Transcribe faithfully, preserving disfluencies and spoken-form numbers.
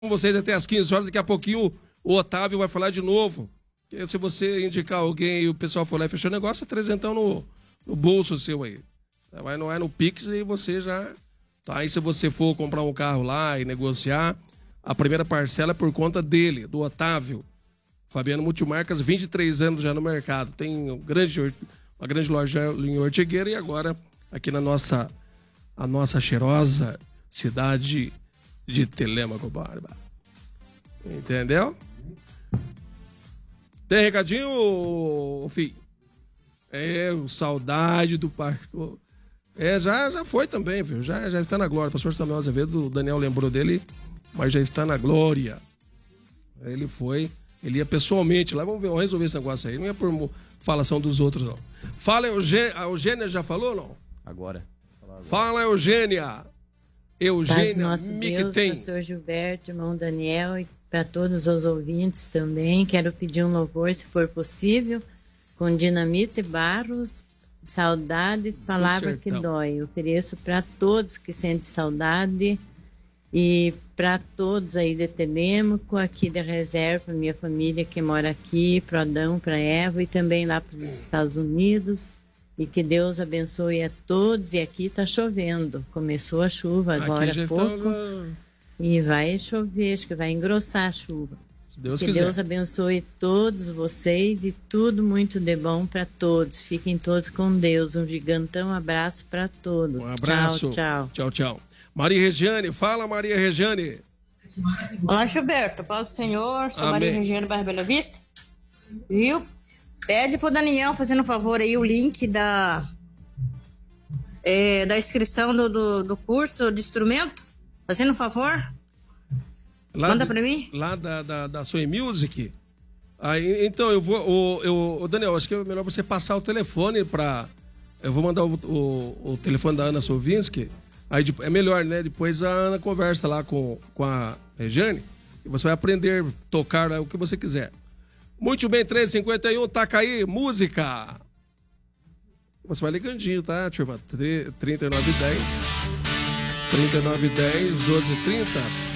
com vocês até às quinze horas. Daqui a pouquinho o Otávio vai falar de novo. Porque se você indicar alguém e o pessoal for lá e fechar o negócio, é trezentão no, no bolso seu aí. Vai não é no Pix e você já... Tá, aí se você for comprar um carro lá e negociar, a primeira parcela é por conta dele, do Otávio. Fabiano Multimarcas, vinte e três anos já no mercado. Tem um grande, uma grande loja em Ortigueira e agora aqui na nossa, a nossa cheirosa cidade de Telêmaco Barba. Entendeu? Tem recadinho, filho? É, saudade do pastor. É, já, já foi também, viu? Já, já está na glória. O pastor Samuel Azevedo, o Daniel lembrou dele, mas já está na glória. Ele foi, ele ia pessoalmente lá, vamos ver, vamos resolver esse negócio aí. Não é por falação dos outros, não. Fala, Eugênia. A Eugênia já falou, não? Agora. agora. Fala, Eugênia. Eugênia, nosso Deus, tem. pastor Gilberto, irmão Daniel, e para todos os ouvintes também. Quero pedir um louvor, se for possível, com Dinamita e Barros. Saudades, palavra que dói. Eu ofereço para todos que sentem saudade e para todos aí de Telêmaco, aqui da reserva, minha família que mora aqui, para Adão, para Eva e também lá para os Estados Unidos. E que Deus abençoe a todos. E aqui está chovendo. Começou a chuva agora há pouco. Está... E vai chover, acho que vai engrossar a chuva. Deus que quiser. Deus abençoe todos vocês e tudo muito de bom para todos. Fiquem todos com Deus. Um gigantão abraço para todos. Um abraço. Tchau, tchau. Tchau, tchau. Maria Regiane, fala Maria Regiane. Olá, Gilberto. Paz do Senhor. Sou Amém. Maria Regiane, bairro Bela Vista. Viu? Pede pro Daniel, fazendo um favor aí, o link da, é, da inscrição do, do, do curso de instrumento. Fazendo um favor. Lá Manda de, pra mim. Lá da, da, da Soy Music. Aí, então, eu vou... O, eu, o Daniel, acho que é melhor você passar o telefone para... Eu vou mandar o, o, o telefone da Ana Sovinski. Aí é melhor, né? Depois a Ana conversa lá com, com a Regiane. E você vai aprender a tocar o que você quiser. Muito bem, treze e cinquenta e um, taca aí, música. Você vai ligandinho, tá, turma? trinta e nove e dez. trinta e nove e dez, doze e trinta.